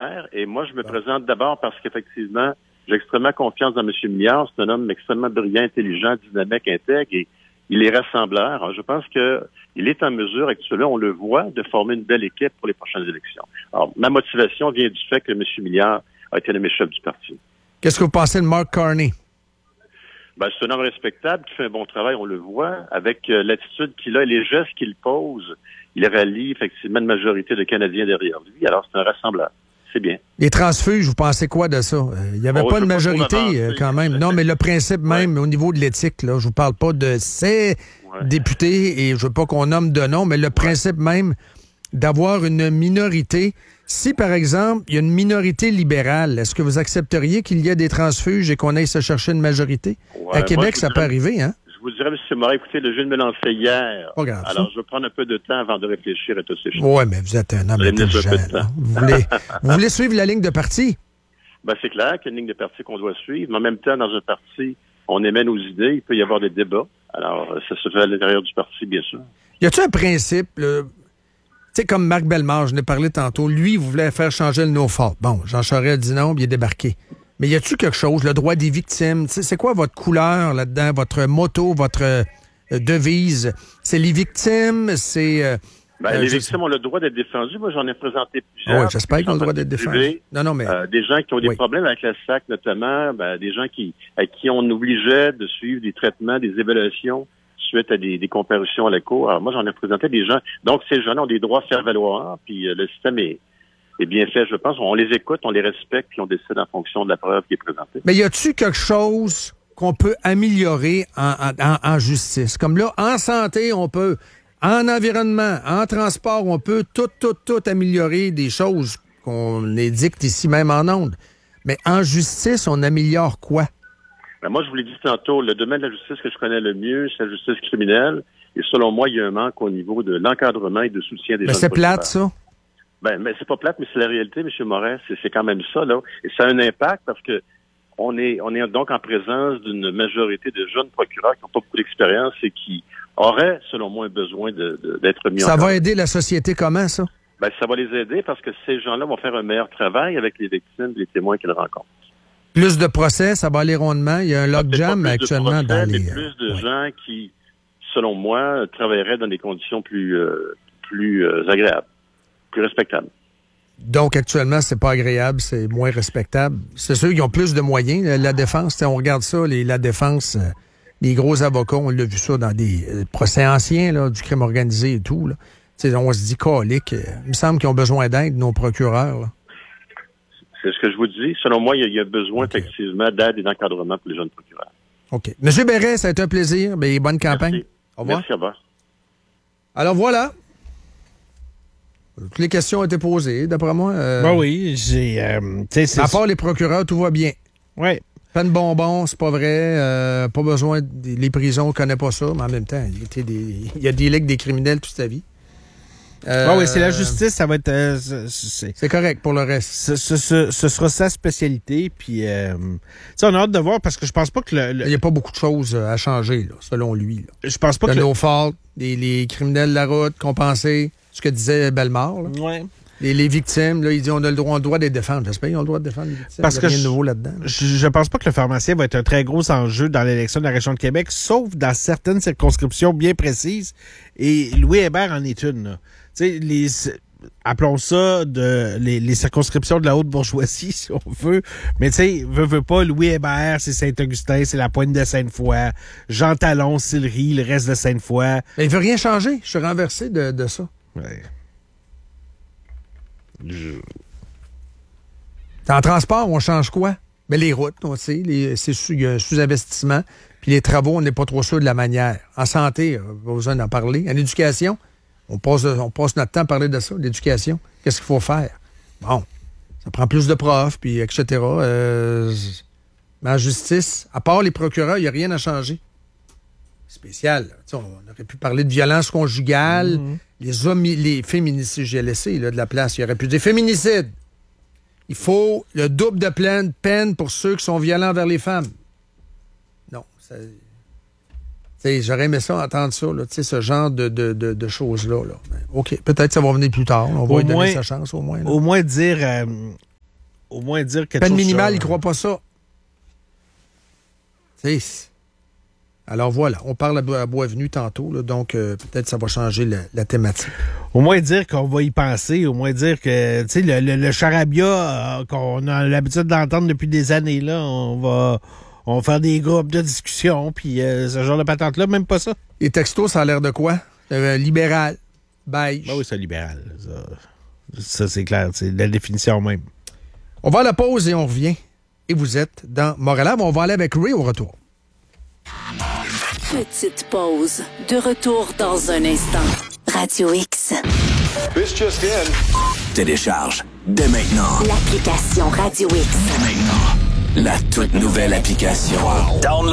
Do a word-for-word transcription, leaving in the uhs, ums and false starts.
hier, et moi, je me bon. présente d'abord parce qu'effectivement, j'ai extrêmement confiance dans M. Milliard. C'est un homme extrêmement brillant, intelligent, dynamique, intègre, et il est rassembleur. Alors, je pense qu'il est en mesure, actuellement, on le voit, de former une belle équipe pour les prochaines élections. Alors, ma motivation vient du fait que M. Milliard a été nommé chef du parti. Qu'est-ce que vous pensez de Mark Carney? Ben, c'est un homme respectable qui fait un bon travail, on le voit, avec euh, l'attitude qu'il a et les gestes qu'il pose. Il rallie effectivement une majorité de Canadiens derrière lui. Alors, c'est un rassembleur. C'est bien. Les transfuges, vous pensez quoi de ça? Il n'y avait oh, pas de majorité pas quand même. Non, mais le principe même ouais. au niveau de l'éthique, là, je vous parle pas de ces ouais. députés et je veux pas qu'on nomme de nom, mais le ouais. principe même d'avoir une minorité. Si, par exemple, il y a une minorité libérale, est-ce que vous accepteriez qu'il y ait des transfuges et qu'on aille se chercher une majorité? Ouais, à Québec, ça dirais, peut arriver, hein? Je vous dirais, M. Morin, écoutez, le jeu de me lancer hier. Pas grave, alors, ça. je vais prendre un peu de temps avant de réfléchir à toutes ces choses. Oui, mais vous êtes un homme intelligent. Vous voulez, vous voulez suivre la ligne de parti? Ben, c'est clair qu'il y a une ligne de parti qu'on doit suivre, mais en même temps, dans un parti, on émet nos idées, il peut y avoir des débats. Alors, ça se fait à l'intérieur du parti, bien sûr. Y a-t-il un principe, là? Tu sais, comme Marc Bellemare, je n'ai parlé tantôt, lui, il voulait faire changer le no-fault. Bon, Jean Charest a dit non, puis il est débarqué. Mais y a-t-il quelque chose, le droit des victimes? T'sais, c'est quoi votre couleur là-dedans, votre motto, votre euh, devise? C'est les victimes, c'est... Euh, ben, euh, les victimes sais... ont le droit d'être défendues. Moi, j'en ai présenté plusieurs. Ah oui, j'espère qu'ils ont le droit d'être défendus. Non, non, mais... Euh, des gens qui ont des oui. problèmes avec la S A C, notamment, ben, des gens qui à qui on obligeait de suivre des traitements, des évaluations suite à des, des comparutions à la cour. Alors moi, j'en ai présenté des gens. Donc, ces gens-là ont des droits à faire valoir, puis euh, le système est, est bien fait, je pense. On les écoute, on les respecte, puis on décide en fonction de la preuve qui est présentée. Mais y a-t-il quelque chose qu'on peut améliorer en, en, en justice? Comme là, en santé, on peut, en environnement, en transport, on peut tout, tout, tout améliorer des choses qu'on édicte ici même en ondes. Mais en justice, on améliore quoi? Ben moi, je vous l'ai dit tantôt, le domaine de la justice que je connais le mieux, c'est la justice criminelle. Et selon moi, il y a un manque au niveau de l'encadrement et de soutien des mais jeunes. C'est plate, ça? Ben, mais c'est pas plate, mais c'est la réalité, M. Morin. C'est, c'est quand même ça, là. Et ça a un impact parce que on est, on est donc en présence d'une majorité de jeunes procureurs qui n'ont pas beaucoup d'expérience et qui auraient, selon moi, un besoin de, de, d'être mis en Ça place. va aider la société comment, ça? Ben, ça va les aider parce que ces gens-là vont faire un meilleur travail avec les victimes et les témoins qu'ils rencontrent. Plus de procès, ça va aller rondement. Il y a un logjam actuellement procès, dans les... Mais plus de oui. gens qui, selon moi, travailleraient dans des conditions plus, euh, plus euh, agréables, plus respectables. Donc, actuellement, c'est pas agréable, c'est moins respectable. C'est sûr qu'ils ont plus de moyens. La défense, on regarde ça, les, la défense, euh, les gros avocats, on l'a vu ça dans des euh, procès anciens, là, du crime organisé et tout. Là. On se dit, calique, euh, il me semble qu'ils ont besoin d'aide, nos procureurs. Là. C'est ce que je vous dis. Selon moi, il y a, il y a besoin, okay. effectivement, d'aide et d'encadrement pour les jeunes procureurs. OK. Monsieur Bérest, ça a été un plaisir. Bien, bonne campagne. Merci. Au revoir. Merci, au revoir. Alors, voilà. Toutes les questions ont été posées, d'après moi. Euh, ben oui, j'ai... Euh, à part les procureurs, tout va bien. Oui. Peine bonbon, c'est pas vrai. Euh, pas besoin... De, les prisons, on ne connaît pas ça, mais en même temps, il, était des, il y a des ligues des criminels toute sa vie. Euh, ah oui, c'est la justice, ça va être... Euh, c'est, c'est correct pour le reste. Ce, ce, ce, ce sera sa spécialité, puis euh, on a hâte de voir, parce que je pense pas que... Le, le... Il n'y a pas beaucoup de choses à changer, là, selon lui. Là. Je pense pas le que... Le no-fault, les, les criminels de la route, compensés, ce que disait Bellemare. Oui. Les, les victimes, là, il dit on a le droit, on a le droit de les défendre. J'espère qu'ils ont le droit de défendre les victimes. Parce il y a que rien je, de nouveau là-dedans. Là. Je, je pense pas que le pharmacien va être un très gros enjeu dans l'élection de la région de Québec, sauf dans certaines circonscriptions bien précises. Et Louis Hébert en est une, là. Tu sais, les, appelons ça de, les, les circonscriptions de la haute bourgeoisie, si on veut. Mais tu sais, veut, veut pas, Louis Hébert, c'est Saint-Augustin, c'est la Pointe de Sainte-Foy. Jean Talon, Sillery, le reste de Sainte-Foy. Mais il veut rien changer. Je suis renversé de, de ça. Ouais. Je... En transport, on change quoi? Mais les routes, on sait, les, c'est sous, il y a un sous-investissement. Puis les travaux, on n'est pas trop sûr de la manière. En santé, on n'a pas besoin d'en parler. En éducation, on passe, on passe notre temps à parler de ça, l'éducation. Qu'est-ce qu'il faut faire? Bon, ça prend plus de profs, puis et cetera. Euh, mais en justice, à part les procureurs, il n'y a rien à changer. Spécial. On aurait pu parler de violence conjugale, mmh. les, homi- les féminicides, j'ai laissé là, de la place. Il y aurait pu dire féminicide. Il faut le double de pleine peine pour ceux qui sont violents vers les femmes. Non. Ça, j'aurais aimé ça, entendre ça, là, ce genre de, de, de, de choses-là. Là. OK, peut-être que ça va venir plus tard. On va au lui donner moins, sa chance au moins. Là. Au moins dire... Euh, au moins dire quelque Peine chose. minimale, sur... ils ne croient pas ça. C'est... Alors voilà, on parle à Boisvenu tantôt, là, donc euh, peut-être ça va changer la, la thématique. Au moins dire qu'on va y penser, au moins dire que, tu sais, le, le, le charabia euh, qu'on a l'habitude d'entendre depuis des années, là, on va, on va faire des groupes de discussion, puis euh, ce genre de patente-là, même pas ça. Les textos, ça a l'air de quoi? Euh, libéral, beige. Ben oui, c'est libéral. Ça, ça c'est clair, c'est la définition même. On va à la pause et on revient. Et vous êtes dans Montréal. On va aller avec Ray au retour. Petite pause. De retour dans un instant. Radio X. This just in. Télécharge dès maintenant L'application Radio X. Dès maintenant, la toute nouvelle application. Download